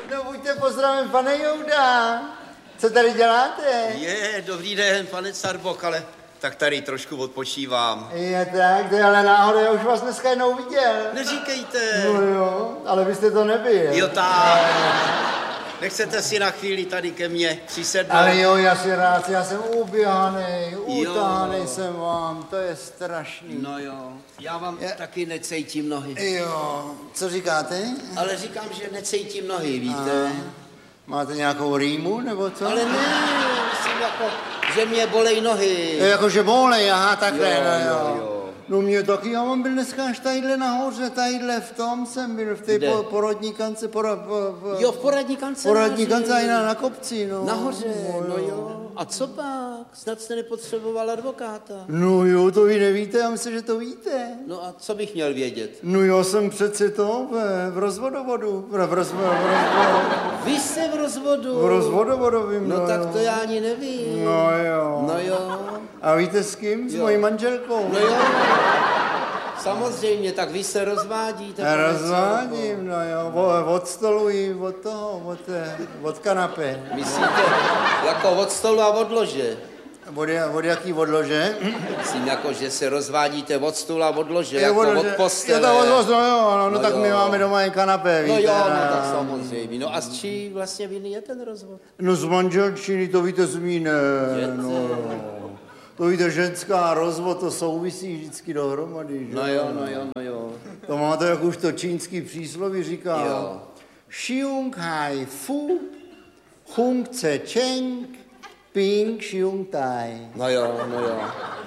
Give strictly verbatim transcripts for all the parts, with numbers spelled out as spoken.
No buďte pozdraven, pane Jouda. Co tady děláte? Je, dobrý den, pane Carbok, ale tak tady trošku odpočívám. Je tak, to je ale náhoda, já už vás dneska jednou viděl. Neříkejte. No jo, ale vy jste to nebyl. Jo tak. Nechcete si na chvíli tady ke mně přisednout? Ale jo, já si rád, já jsem uběhanej, utáhanej jsem vám, to je strašný. No jo, já vám je... taky necejtím nohy. Jo, co říkáte? Ale říkám, že necejtím nohy, víte? A, máte nějakou rýmu, nebo co? Ale ne, myslím jako, že mě bolej nohy. Je jako, že bolej, aha, takhle, jo, no jo. jo, jo. No mě taky, já mám byl dneska až tadyhle nahoře, tadyhle v tom jsem byl, v té po, porodní kance, pora, po, po, jo, v poradní kanceláři. Poradní kanceláři na, na kopci, no. Nahoře, no, no jo. A co pak? Snad jste nepotřeboval advokáta. No jo, to vy nevíte, já myslím, že to víte. No a co bych měl vědět? No já jsem přece to v, v rozvodovodu, v, v, roz, v, rozvodovodu. Vy jste v rozvodu? V rozvodovodovým, no. No tak jo. to já ani nevím. No jo. No jo. A víte s kým? S jo. mojí manželkou. No jo. Samozřejmě, tak vy se rozvádíte. Rozvádím, no jo, od stolu i od toho, od, od kanapé. Myslíte, jako od stolu a od lože? Od, od jaký odlože? Myslím, jako, že se rozvádíte od stolu a od lože, Je jako od, od postele. Je to od, no jo, no, no, no tak jo. my máme doma jen kanapé, víte. No jo, no tak samozřejmě. No a z čí vlastně viny je ten rozvod? No z manželčiny, to víte z mý, ne, no, no. To víte, ženská a rozvod, to souvisí vždycky dohromady, že? No jo, no jo, no jo. To máte, jak už to čínský přísloví říká. Jo. Xiong hai fu, hung ce cheng, ping xiong tai. No jo, no jo.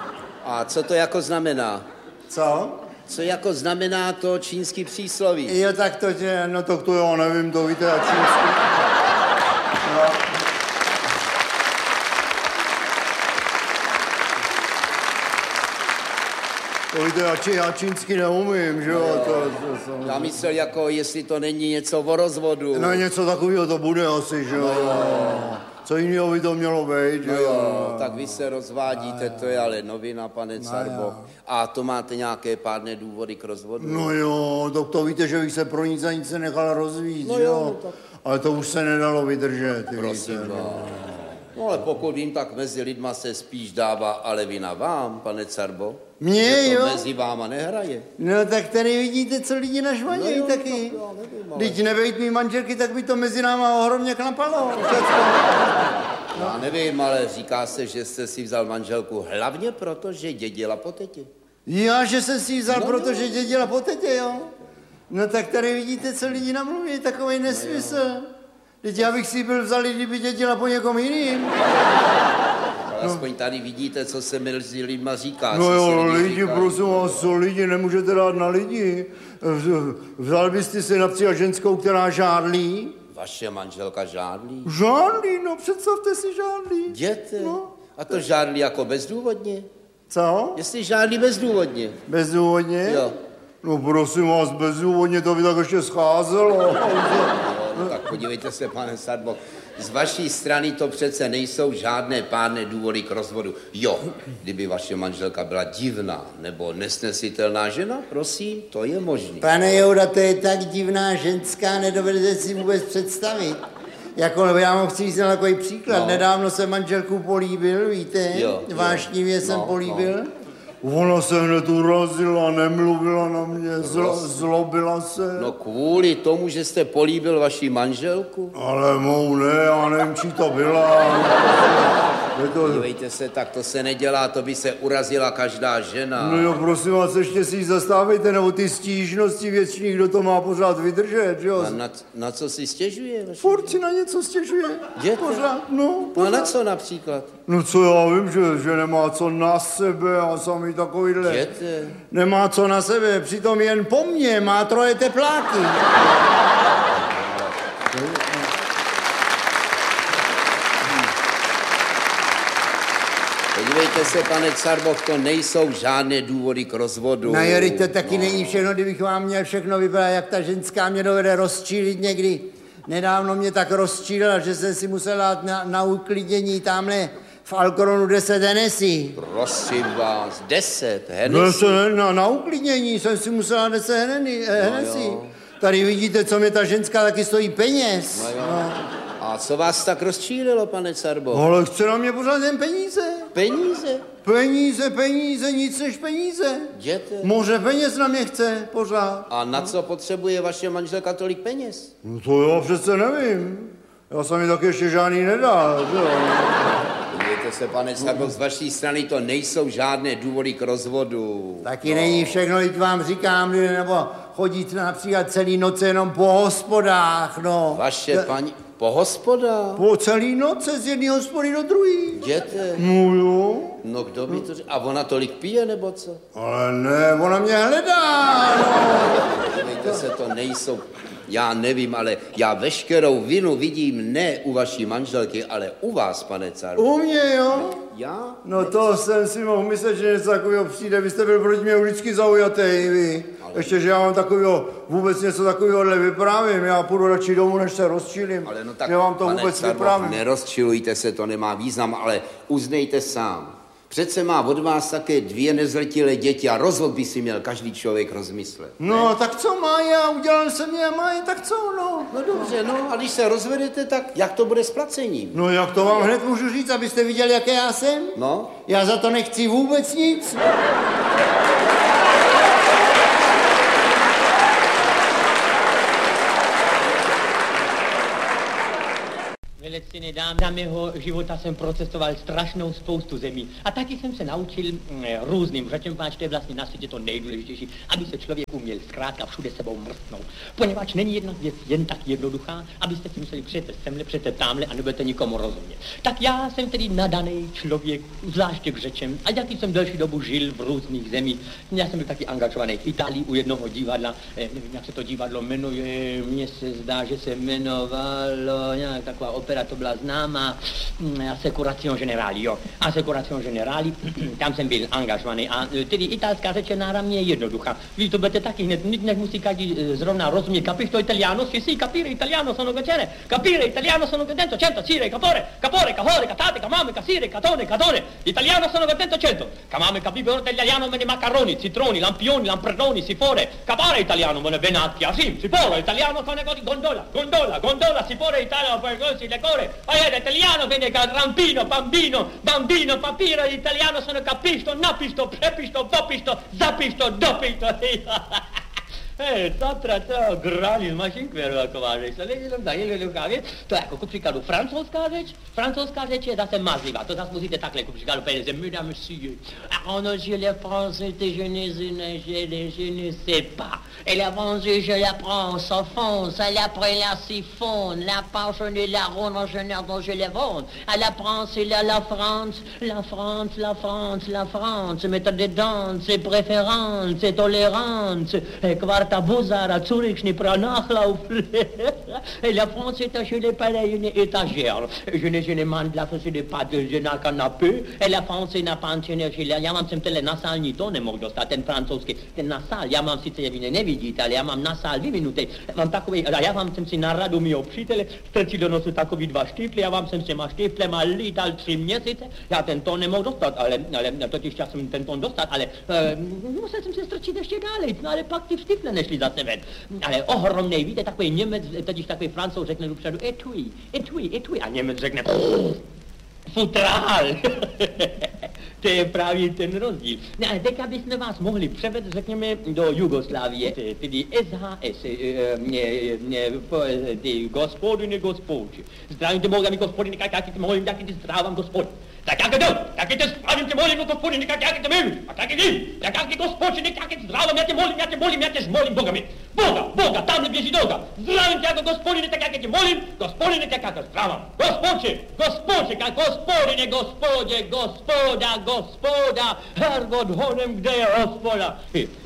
A co to jako znamená? Co? Co jako znamená to čínský přísloví? Jo, tak to, že, no to, to já nevím, to víte, jak čínský. No. To víte, já, či, já čínsky neumím, že jo? To, to, to, Já myslel, jako jestli to není něco o rozvodu. No něco takového to bude asi, že jo? No, co jiného by to mělo být, že no jo? jo? Tak vy se rozvádíte, to je ale novina, pane Carbok. No a to máte nějaké pádné důvody k rozvodu? No jo, to, to víte, že bych se pro nic za nic se nechal rozvíjet, no že jo? jo? No tak... Ale to už se nedalo vydržet, prosím, víte, no. No ale pokud vím, tak mezi lidma se spíš dává ale vina vám, pane Carbo. Mně, že to jo? mezi váma nehraje. No tak tady vidíte, co lidi našvanějí no, taky. No, ale... Když nebejt mý manželky, tak by to mezi náma ohromně klapalo. No. Já nevím, ale říká se, že jste si vzal manželku hlavně proto, že dědila po tetě. Já, že jsem si ji vzal, no, protože no. dědila po tetě, jo? No tak tady vidíte, co lidi namluví, takovej nesmysl. Teď já bych si byl vzal, kdyby dědila po někom jiným. No. Aspoň tady vidíte, co se mezi lidma říká. No jo, lidi, lidi, říkají. prosím vás, co lidi, nemůžete dát na lidi. Vzal byste si například ženskou, která žádlí? Vaše manželka žádlí? Žádlí, no představte si žádlí. Jděte. No. A to žádlí jako bezdůvodně? Co? Jestli žádlí bezdůvodně. Bezdůvodně? Jo. No prosím vás, bezdůvodně to by tak ještě scházelo. Jo, no, tak podívejte se, pane Carbok, z vaší strany to přece nejsou žádné pádné důvody k rozvodu. Jo, kdyby vaše manželka byla divná nebo nesnesitelná žena, prosím, to je možné. Pane Jouda, to je tak divná ženská, nedovedete si vůbec představit. Jako, já vám chci říct takový příklad. No. Nedávno jsem manželku políbil, víte? Jo, Vášnivě jo. jsem No, políbil. no. Ona se hned urazila, nemluvila na mě, zlo, zlobila se. No kvůli tomu, že jste políbil vaši manželku? Ale mou ne, já nevím, či to byla. Je to... Dívejte se, tak to se nedělá, to by se urazila každá žena. No jo, prosím vás, ještě si ji zastávejte, nebo ty stížnosti věční, kdo to má pořád vydržet, jo? A na, na co si stěžuje? Vaši? Furt si na něco stěžuje. Jděte. Pořád, no. No a na co například? No co já vím, že, že nemá co na sebe a sami takovýhle. Jděte. Nemá co na sebe, přitom jen po mně má troje tepláky. Podívejte se, pane Carbok, to nejsou žádné důvody k rozvodu. No jo, to taky no. Není všechno, kdybych vám měl všechno vypadat, jak ta ženská mě dovede rozčílit někdy. Nedávno mě tak rozčílila, že jsem si musel dát na, na uklidnění tamhle v Alcoronu deset Hennessy. Prosím vás, deset Hennessy? Deset, na, na uklidnění jsem si musel dát deset Hennessy. No Tady vidíte, co mě ta ženská taky stojí peněz. No jo. No. A co vás tak rozčílilo, pane Carbo? Ale chce na mě pořád jen peníze. Peníze? Peníze, peníze, nic než peníze. Jděte. Moře peněz na mě chce pořád. A na co potřebuje vaše manželka tolik peněz? No to já přece nevím. Já jsem mi taky ještě žádný nedal, že jo. Podívejte se, pane Carbo, z vaší strany to nejsou žádné důvody k rozvodu. Taky no. Není všechno, teď vám říkám, nebo chodíte například celý noce jenom po hospodách, no. Vaše Ta... paní... Po hospodách? Po celý noce z jedné hospody do druhé. Jděte. No jo. No kdo by to řekl? A ona tolik pije, nebo co? Ale ne, ona mě hledá, no. Podívejte se, to nejsou... Já nevím, ale já veškerou vinu vidím ne u vaší manželky, ale u vás, pane Carbo. U mě, jo? Já? No to jsem si mohl myslet, že něco takového přijde. Vy jste byl proti mě vždycky zaujatý, vy. Ale... Ještě, že já mám takového, vůbec něco takového vyprávím. Já půjdu radši domů, než se rozčilím. Ale no tak, já vám to pane vůbec Carbo, vyprávím. Nerozčilujte se, to nemá význam, ale uznejte sám. Přece má od vás také dvě nezletilé děti a rozvod by si měl každý člověk rozmyslet. No, ne? Tak co má já? Udělal jsem je a má je, tak co, no? No dobře, no a když se rozvedete, tak jak to bude s placením? No jak to vám hned můžu říct, abyste viděli, jaké já jsem? No? Já za to nechci vůbec nic. Velectěné dám, za mého života jsem procestoval strašnou spoustu zemí. A taky jsem se naučil mm, různým řečem, páč, to je vlastně na světě to nejdůležitější, aby se člověk uměl zkrátka všude sebou mrtnout. Poněvadž není jedna věc jen tak jednoduchá, abyste si museli přijete semhle, přijete tamhle a nebudete nikomu rozumět. Tak já jsem tedy nadaný člověk, zvláště k řečem, a jaký jsem delší dobu žil v různých zemích. Já jsem byl taky angažovaný v Itálii u jednoho divadla, eh, nevím, jak se to divadlo jmenuje, mně se zdá, že se jmenovalo nějak taková opera, to byla známá Assicurazione Generali, jo. Assicurazione Generali, tam jsem byl angažovaný a tedy italská řeč je náramně jednoduchá. Vy to budete taky hned, než musí každý zrovna rozumět. Capisco italiano? Sì, sì, capire italiano sono piacere. Capire italiano sono contento, cento, cire, capore, capore, cahore, catate, camame, casire, catone, catone. Italiano sono contento, cento. Camame, capire italiano, me ne macaroni, citroni, lampioni, lampredoni, sifore. Capare italiano, me ne venacchia, sì, sifore, italiano, sono gondola, gondola, gondola, sifore, italiano, poi così, le core. Paese italiano viene rampino, bambino, bambino, papiro, italiano sono capisto, napisto, prepisto, popisto, zapisto, dopisto. Hej, Tatra, to grali z mašinkveru, ako vážeš. To není jenom tak jednoduchá věc. To je jako ku příkladu francouzská řeč. Francouzská řeč je zase mazlivá. To zase musíte takhle ku příkladu peněze. Mesdames, monsieur, on je le français, je ne sais, je ne sais pas. Et la français, je la prends, s'enfonce, elle après la siphonne, la panche, je la ronde, en général, dont je la vende. À la France, c'est la, la France, la France, la France, la France, méthode de danse, c'est préférence, c'est tolérance, et quarta bozara, Zurich, n'est pas nachlauf. Et la France est je n'ai pas une étagère. Je n'ai, je n'ai man, la France n'est pas de, je n'ai canapé. Et la France n'a pas un já mám sem tenhle nasální tón nemohl dostat, ten francouzský, ten nasál, já mám sice je vy nevidíte, ale já mám nasál vyvinutý, mám takový, a já vám jsem si na radu mýho přítele strčil do nosu takový dva štífly, já vám jsem s těma štíflema lítal tři měsíce, já ten tón nemohl dostat, ale, ale totiž já jsem ten tón dostat, ale uh, musel jsem se strčit ještě dále, no ale pak ty štífle nešli zase ven. Ale ohromnej, víte, takový Němec, totiž takový Francouz řekne dopředu etui, etui, etui, a Němec řekne futrál. To je právě ten rozdíl. No, ale teď, abychom vás mohli převést, řekněme, do Jugoslávie, tedy S H S, ty gospodiny, gospodči. Zdravím tě, mohu, gospodiny, jak ty mohli, jak ty zdravám, gospodin. Tak jak to, jak tě zdravím tě, molím, gospodiny, jak tě milím, a tak ty, jak ty gospodiny, jak tě zdravám, já tě molím, já tě molím, já tě žmolím Bogami. Boga, Boga, tamhle běží doga. Zdravím tě jako gospodiny, tak jak tě molím, gospodiny, tak jak tě zdravám. Gospodči, gospodči, jak gospodine, gospodě, gospoda, gospoda, Hervod honem, kde je hospoda.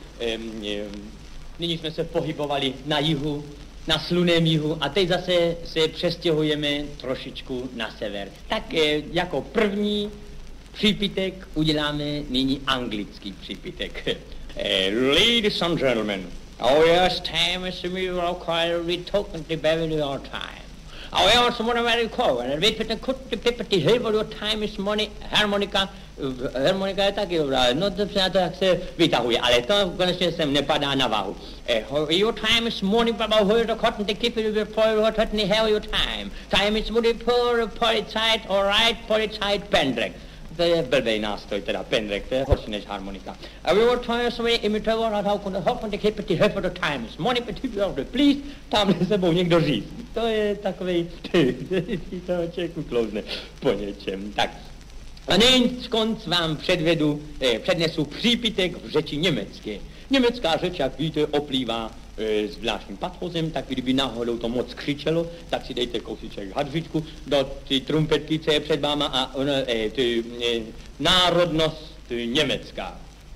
Nyní jsme se pohybovali na jihu, na sluném jihu a teď zase se přestěhujeme trošičku na sever. Tak eh, jako první přípitek uděláme nyní anglický přípitek. Eh, ladies and gentlemen, oh yes, time is me require talking to Beverly all time. Oh yes, someone very cool, and we put the cut the paper to help your time is money, harmonica, harmonika je taky dobrá, no dobře na to, jak se vytahuje, ale to konečně sem nepadá na váhu. Your time is morning, but my whole the cotton, the keep it before you hot the hell your time. Time is morning, poor, polizeit, all right, polizeit, pendrek. To je blbej nástroj, teda pendrek, to je horší než harmonika. A we were trying to imitate what how can the hot and the keep it the half of the time is morning, but people of the please, tamhle sebou někdo říct. To je takovej, to člověk uklouzne po něčem. Tak. A nyní skonc vám předvedu, eh, přednesu přípitek v řeči německé. Německá řeč, jak víte, oplývá eh, zvláštním pathozem, tak kdyby náhodou to moc křičelo, tak si dejte kousíček hadřičku do ty trumpetky, co je před váma a ono, eh, ty, eh, národnost eh, německá.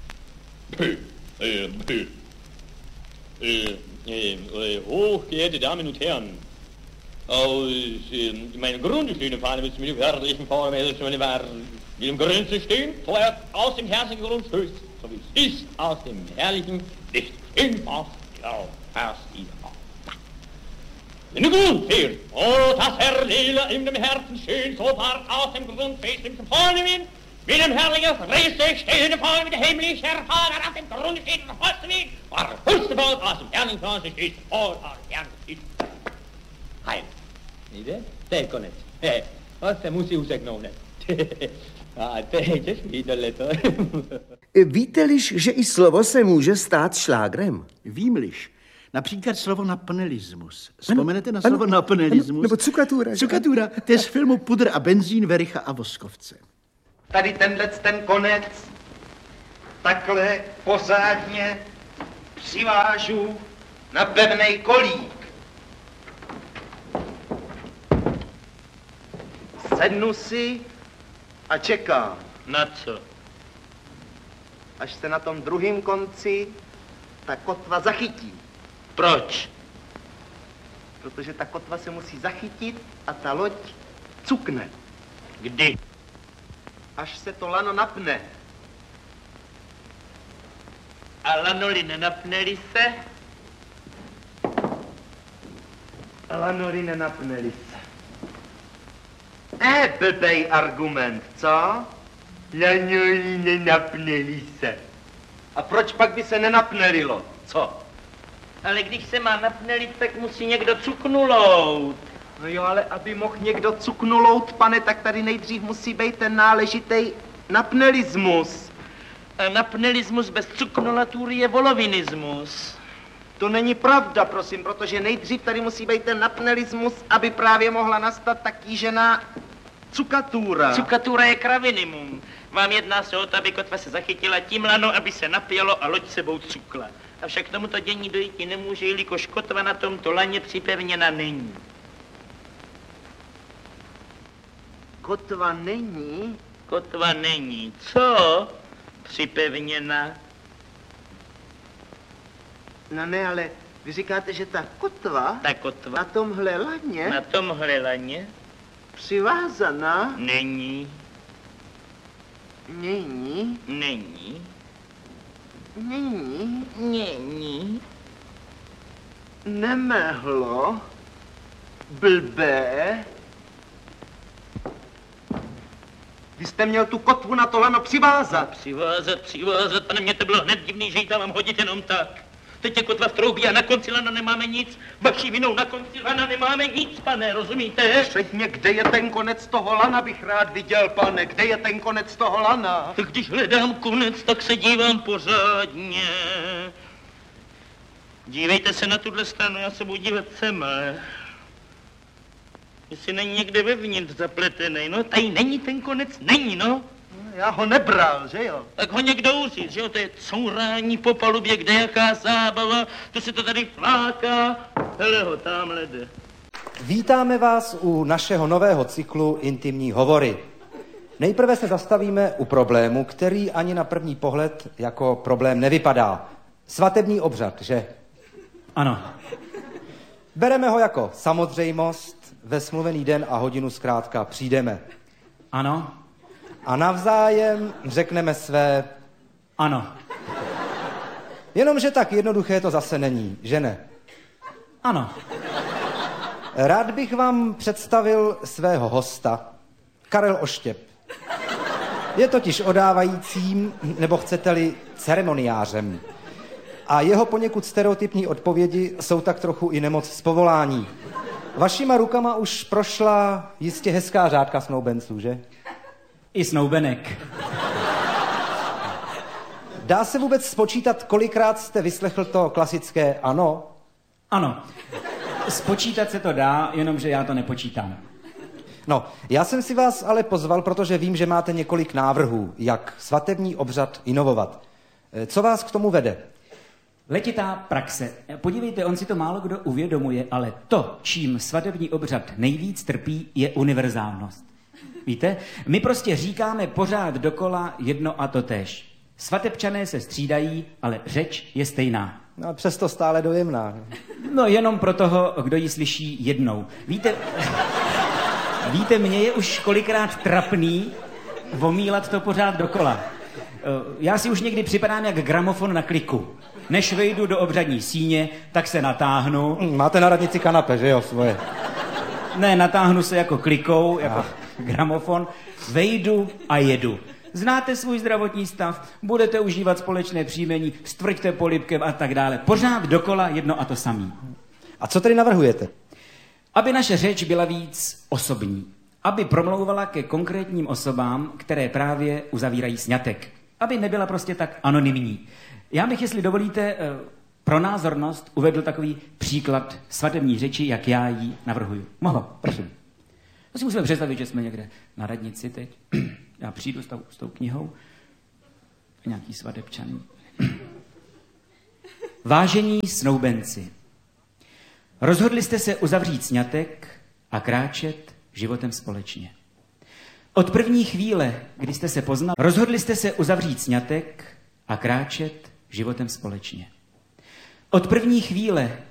Hochgeehrte Damen und Herren, aus äh, meinem Grunde stehende Fahne mit dem herrlichen Vormäßig war mit dem Grünste stehen, vorher aus dem herrlichen Grund höchst, so wie es ist, aus dem herrlichen Licht in Faust, ja, erst die in den Grund fehlt, oh, das Herr Lila in dem Herzen schön, so fahrt aus dem Grund fest im vorne Wind, mit dem herrlichen Friede stehende Fahne mit der himmlischen Vater auf dem Grund steht und höchste Wind, war höchste Baut aus dem herrlichen Grund steht, oh, aus dem herrlichen Licht. Heil. Jde? To je konec. He, to se musí useknout hned. A to je těžký tohleto. Víte-liž, že i slovo se může stát šlágrem? Vím-liž. Například slovo naplnelismus. Vzpomenete na slovo naplnelismus? Nebo cukatura. Cukatura, to je z filmu Pudr a benzín, Vericha a Voskovce. Tady tenhle ten konec takhle pořádně přivážu na pevnej kolík. Sednu si a čekám. Na co? Až se na tom druhém konci ta kotva zachytí. Proč? Protože ta kotva se musí zachytit a ta loď cukne. Kdy? Až se to lano napne. A lanoli nenapneli se? A lanoli nenapneli se. Eh, blbej argument, co? Lanoli nenapneli se. A proč pak by se nenapnelilo? Co? Ale když se má napnelit, tak musí někdo cuknulout. No jo, ale aby mohl někdo cuknulout, pane, tak tady nejdřív musí být ten náležitý napnelismus. A napnelismus bez cuknolatury je volovinismus. To není pravda, prosím, protože nejdřív tady musí být ten napnelismus, aby právě mohla nastat ta kýžená cukatura. Cukatura je kravinimum. Vám jedná se o to, aby kotva se zachytila tím lano, aby se napělo a loď sebou cukla. Avšak tomuto dění dojít nemůže, jelikož kotva na tomto laně připevněna není. Kotva není? Kotva není. Co? Připevněna. No ne, ale vy říkáte, že ta kotva, Ta kotva na tomhle laně na tomhle laně přivázaná není. není, Není. není, Není. nemehlo, blbé. Vy jste měl tu kotvu na to lano přivázat. Přivázat, přivázat, pane, mně to bylo hned divný, že ji tam mám hodit jenom tak. Teď je kotva v troubí a na konci lana nemáme nic. Vaší vinou na konci lana nemáme nic, pane, rozumíte? Předně, kde je ten konec toho lana, bych rád viděl, pane. Kde je ten konec toho lana? Tak když hledám konec, tak se dívám pořádně. Dívejte se na tuhle stranu, já se budu dívat sem. Jestli není někde vevnitř zapletený, no tady není ten konec, není, no. Já ho nebral, že jo? Tak ho někdo uzít, že jo, to je courání po palubě, kde jaká zábava, to se to tady fláká, hele ho, tamhle jde. Vítáme vás u našeho nového cyklu Intimní hovory. Nejprve se zastavíme u problému, který ani na první pohled jako problém nevypadá. Svatební obřad, že? Ano. Bereme ho jako samozřejmost, ve smluvený den a hodinu zkrátka přijdeme. Ano. A navzájem řekneme své... Ano. Jenomže tak jednoduché to zase není, že ne? Ano. Rád bych vám představil svého hosta, Karel Oštěp. Je totiž odávajícím, nebo chcete-li ceremoniářem. A jeho poněkud stereotypní odpovědi jsou tak trochu i nemoc z povolání. Vašima rukama už prošla jistě hezká řádka snoubenců, že? I snoubenek. Dá se vůbec spočítat, kolikrát jste vyslechl to klasické ano? Ano. Spočítat se to dá, jenomže já to nepočítám. No, já jsem si vás ale pozval, protože vím, že máte několik návrhů, jak svatební obřad inovovat. Co vás k tomu vede? Letitá praxe. Podívejte, on si to málo kdo uvědomuje, ale to, čím svatební obřad nejvíc trpí, je univerzálnost. Víte, my prostě říkáme pořád dokola jedno a to též. Svatebčané se střídají, ale řeč je stejná. No, přesto stále dojemná. No, jenom pro toho, kdo ji slyší jednou. Víte, víte, mně je už kolikrát trapný omílat to pořád dokola. Já si už někdy připadám jak gramofon na kliku. Než vejdu do obřadní síně, tak se natáhnu. Máte na radnici kanape, že jo, svoje? Ne, natáhnu se jako klikou, jako ah. gramofon, vejdu a jedu. Znáte svůj zdravotní stav, budete užívat společné příjmení, stvrďte polibkem a tak dále. Pořád dokola jedno a to samý. A co tedy navrhujete? Aby naše řeč byla víc osobní. Aby promlouvala ke konkrétním osobám, které právě uzavírají sňatek. Aby nebyla prostě tak anonymní. Já bych, jestli dovolíte, pro názornost uvedl takový příklad svatební řeči, jak já ji navrhuju. Mohlo, prosím. To si musíme představit, že jsme někde na radnici teď. Já přijdu s tou, s tou knihou. Nějaký svatebčan. Vážení snoubenci, rozhodli jste se uzavřít sňatek a kráčet životem společně. Od první chvíle, kdy jste se poznali, rozhodli jste se uzavřít sňatek a kráčet životem společně. Od první chvíle,